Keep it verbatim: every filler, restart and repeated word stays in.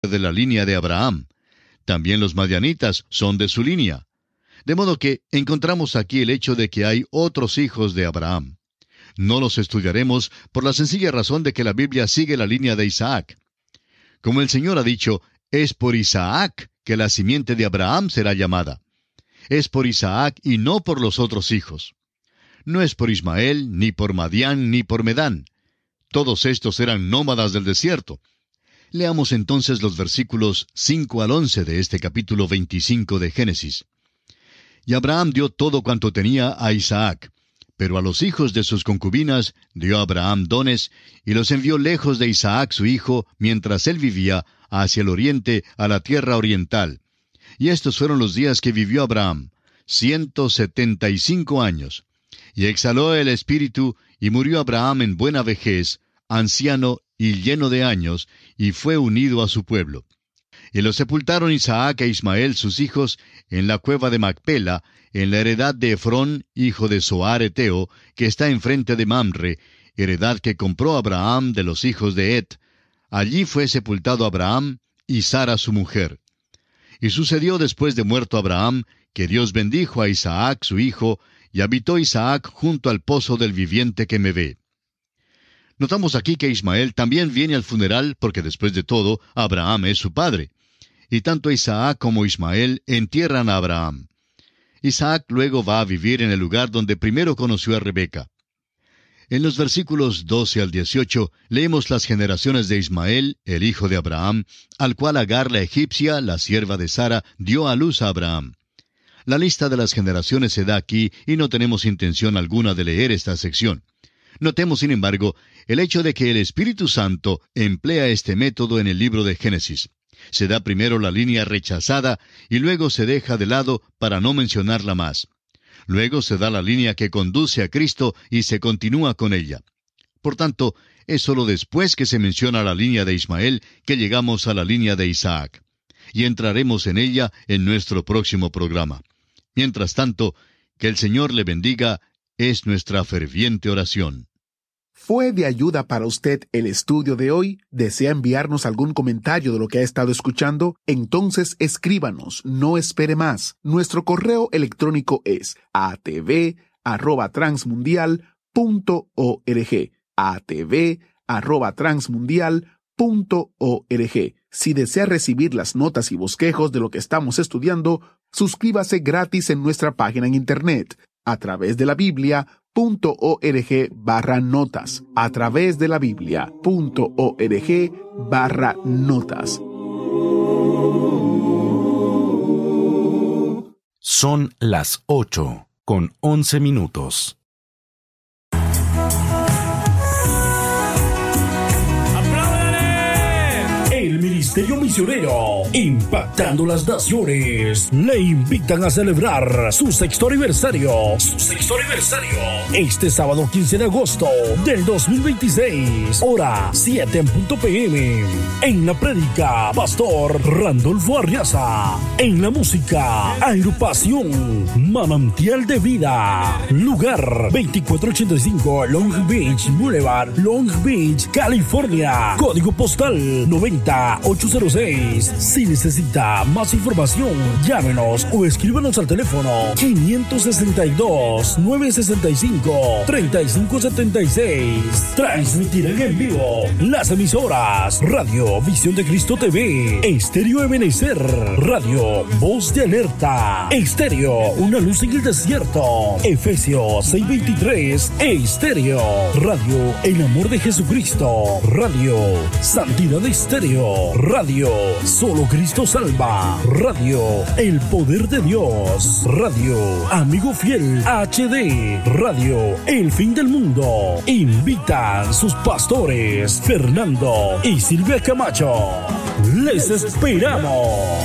de la línea de Abraham. También los madianitas son de su línea. De modo que encontramos aquí el hecho de que hay otros hijos de Abraham. No los estudiaremos por la sencilla razón de que la Biblia sigue la línea de Isaac. Como el Señor ha dicho, es por Isaac que la simiente de Abraham será llamada. Es por Isaac y no por los otros hijos. No es por Ismael, ni por Madián, ni por Medán. Todos estos eran nómadas del desierto. Leamos entonces los versículos cinco al once de este capítulo veinticinco de Génesis. Y Abraham dio todo cuanto tenía a Isaac, pero a los hijos de sus concubinas dio Abraham dones, y los envió lejos de Isaac su hijo, mientras él vivía, hacia el oriente, a la tierra oriental. Y estos fueron los días que vivió Abraham, ciento setenta y cinco años. Y exhaló el espíritu, y murió Abraham en buena vejez, anciano y lleno de años, y fue unido a su pueblo. Y lo sepultaron Isaac e Ismael sus hijos en la cueva de Macpela, en la heredad de Efrón, hijo de Zoar Eteo, que está enfrente de Mamre, heredad que compró Abraham de los hijos de Et. Allí fue sepultado Abraham y Sara su mujer. Y sucedió después de muerto Abraham, que Dios bendijo a Isaac su hijo, y habitó Isaac junto al pozo del viviente que me ve. Notamos aquí que Ismael también viene al funeral, porque después de todo, Abraham es su padre. Y tanto Isaac como Ismael entierran a Abraham. Isaac luego va a vivir en el lugar donde primero conoció a Rebeca. En los versículos doce al dieciocho leemos las generaciones de Ismael, el hijo de Abraham, al cual Agar la egipcia, la sierva de Sara, dio a luz a Abraham. La lista de las generaciones se da aquí y no tenemos intención alguna de leer esta sección. Notemos, sin embargo, el hecho de que el Espíritu Santo emplea este método en el libro de Génesis. Se da primero la línea rechazada y luego se deja de lado para no mencionarla más. Luego se da la línea que conduce a Cristo y se continúa con ella. Por tanto, es sólo después que se menciona la línea de Ismael que llegamos a la línea de Isaac. Y entraremos en ella en nuestro próximo programa. Mientras tanto, que el Señor le bendiga es nuestra ferviente oración. ¿Fue de ayuda para usted el estudio de hoy? ¿Desea enviarnos algún comentario de lo que ha estado escuchando? Entonces escríbanos, no espere más. Nuestro correo electrónico es a t v arroba transmundial punto org. a t v arroba transmundial punto org. Si desea recibir las notas y bosquejos de lo que estamos estudiando, suscríbase gratis en nuestra página en internet, a través de la Biblia. Punto org barra notas, a través de la Biblia punto org barra notas. Son las ocho con once minutos. El Ministerio Misionero, impactando las naciones, le invitan a celebrar su sexto aniversario. Su sexto aniversario. Este sábado quince de agosto del dos mil veintiséis, hora siete en punto p m. En la prédica, Pastor Randolfo Arriaza. En la música, agrupación Manantial de Vida. Lugar veinticuatro ochenta y cinco Long Beach Boulevard, Long Beach, California. Código postal noventa ochocientos seis. Si necesita más información, llámenos o escríbanos al teléfono quinientos sesenta y dos, novecientos sesenta y cinco, treinta y cinco setenta y seis. Transmitirán en vivo las emisoras Radio Visión de Cristo T V, Estéreo Ebenezer, Radio Voz de Alerta, Estéreo Una Luz en el Desierto, Efesios seis veintitrés, Estéreo, Radio El Amor de Jesucristo, Radio Santidad Estéreo, Radio Solo Cristo Salva, Radio El Poder de Dios, Radio Amigo Fiel H D, Radio El Fin del Mundo. Invitan sus pastores Fernando y Silvia Camacho. Les esperamos.